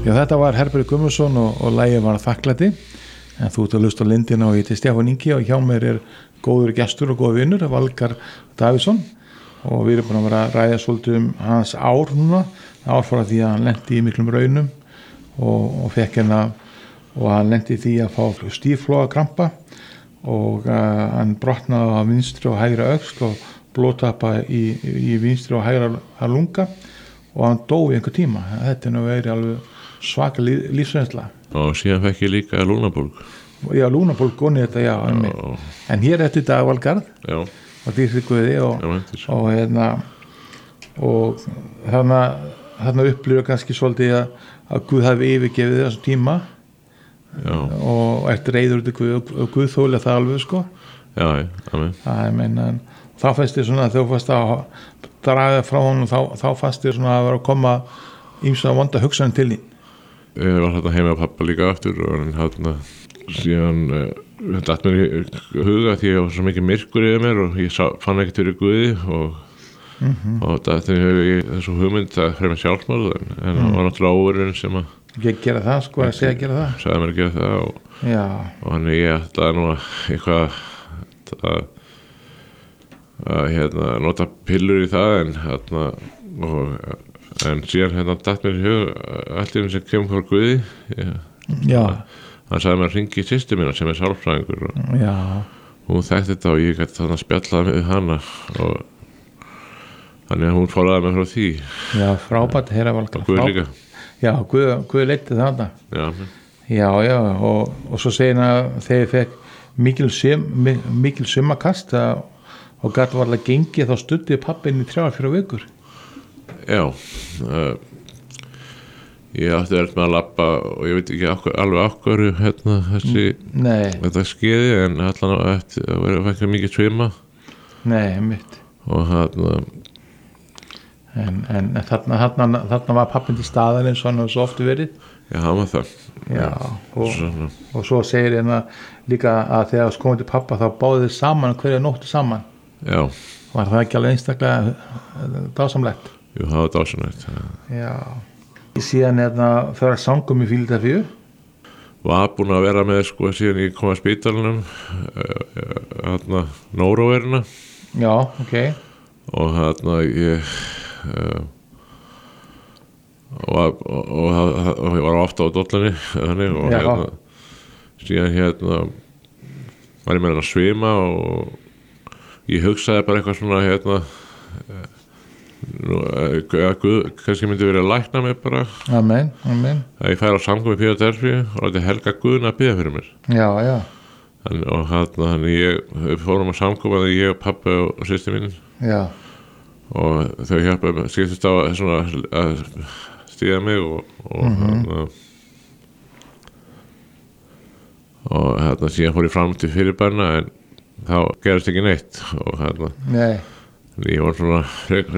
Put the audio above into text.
Já, þetta var Herbert Guðmundsson og lagið var Þakklæti, en þú ert að hlusta á Lindina og ég heiti Stefán Ingi og hjá mér góður gestur og góður vinnur, Valgarð Davíðsson, og við erum búin að vera að ræða svolítið hans ár núna, ár frá því að hann lenti í miklum raunum og fekk og hann lenti í því að fá stíflóðakrampa og hann brotnaði á vinstri og hægra öxl og blóðtappa í vinstri og hægra lunga og hann dó í einhver tíma. Þetta nú verið alveg svaka lífsreynsla. Og síðan fekk ég líka lúnabólgu. Já, lúnabólgu onni þetta, já. En hér eftir dag Valgarð. Já. Og dýrði Guði og þarna upplýður kannski svolítið að Guð hafi yfirgefið þessum tíma. Já. Og eftir reiður til Guð og Guð þóla það alveg, sko. Já, amen. Það meina, þá fannst þér svona að þú fannst að draga frá honum, þá fannst þér svona að vera að koma ýmsa vonda hugsanir til þín. Ég var hérna heima á pappa líka aftur og hérna síðan datt mér í huga því ég var svo mikið myrkur yfir mér og ég fann ekkert fyrir Guði og datt mér í þessu hugmynd að fremja sjálfsmorð en það var náttúrulega óverun sem að gera það, sko, að segja að gera það. Sagði mér að gera það og hann ég ætlaði nú eitthvað að nota pillur í það en síðan datt mér í hug allt í sem kemur frá Guði hann sagði mér að hringi í systur mína sem sálfræðingur og hún þekkti þetta og ég gæti þannig að spjalla við hana og þannig að hún fólaði mig frá því. Já, frábært heyra Valgarð. Og Guð líka. Já, Guð leiddi þarna. Já, og svo segir hann að þegar ég fekk mikil sumakast og gæti varlega gengið þá studdi pappinn í 3-4 vikur. Já, ég átti verið með að labba og ég veit ekki alveg ákvöru þetta skeiði en allan eftir að vera fækka mikið svima. Nei, mitt. Og en þarna var pappinn til staðar eins og hann hefur svo oft verið. Já, hann var það. Já, og svo segir hérna líka að þegar það komið til pappa þá báðu þið saman hverja nóttu saman. Já. Var það ekki alveg einstaklega dásamlegt? Jú, það var dásamlegt. Já. Síðan fyrir að sangum í Fíladelfíu. Var búin að vera með sko síðan ég kom að spítalunum nóróveruna. Já, ok. Og ég og ég var ofta á dollunni og síðan var ég með að svima og ég hugsaði bara eitthvað svona Guð kannski myndi verið að lækna mig bara. Amen. Að ég færi á samkomu í Fíladelfíu og þetta Helga Guðna að biðja fyrir mér. Já. Og við fórum á samkomu að ég og pabbi og systir mín. Já. Og þau hjálpaði mig skiptist á að stíga mig og síðan fór ég fram til fyrirbærna en þá gerist ekki neitt og Nei. Ég var svona